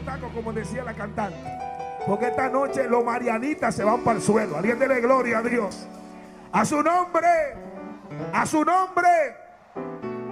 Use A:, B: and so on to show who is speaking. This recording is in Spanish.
A: tacos, como decía la cantante. Porque esta noche los marianitas se van para el suelo. Alguien dele gloria a Dios. A su nombre. A su nombre.